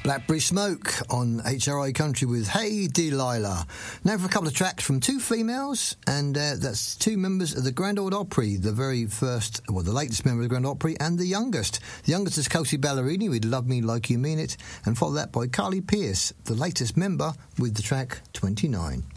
Blackberry Smoke on HRI Country with Hey Delilah. Now for a couple of tracks from two females, and that's two members of the Grand Ole Opry, the very first, well, the latest member of the Grand Ole Opry, and the youngest. The youngest is Kelsea Ballerini with Love Me Like You Mean It, and follow that by Carly Pearce, the latest member, with the track 29.